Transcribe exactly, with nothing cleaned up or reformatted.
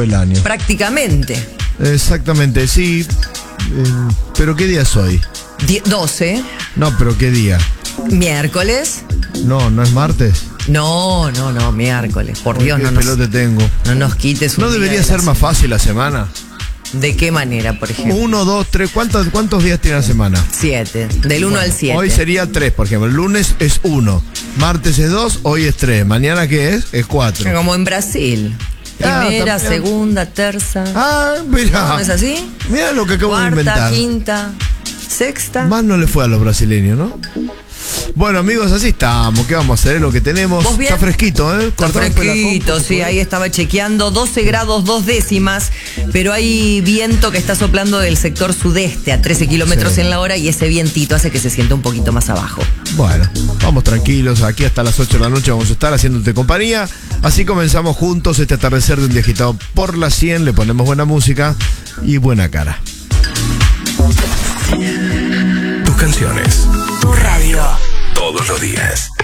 el año. Prácticamente. Exactamente, sí. Eh, pero ¿qué día es hoy? Die- doce. No, pero ¿qué día? Miércoles. No, ¿no es martes? No, no, no, miércoles. Por Dios, ¿Qué no nos, pelote tengo? no nos quites un ¿No día debería de la ser más semana. fácil la semana? ¿De qué manera, por ejemplo? Uno, dos, tres, ¿cuántos, cuántos días tiene la semana? Siete. Del uno al siete. Hoy sería tres, por ejemplo. El lunes es uno, martes es dos, hoy es tres. ¿Mañana qué es? Es cuatro. Como en Brasil. Ah, Primera, también. segunda, terza. Ah, mira. ¿No es así? Mira lo que acabo Cuarta, de inventar. quinta, sexta. Más no le fue a los brasileños, ¿no? Bueno, amigos, así estamos. ¿Qué vamos a hacer? Lo que tenemos. ¿Vos bien? Está fresquito, ¿eh? Está Cortame después la fresquito, compu, sí, ¿se ahí puede? estaba chequeando, doce grados dos décimas, pero hay viento que está soplando del sector sudeste a trece kilómetros Sí. en la hora y ese vientito hace que se sienta un poquito más abajo. Bueno, vamos tranquilos. Aquí hasta las ocho de la noche vamos a estar haciéndote compañía. Así comenzamos juntos este atardecer de un día agitado por la cien. Le ponemos buena música y buena cara. Tus canciones. Tu radio. Todos los días.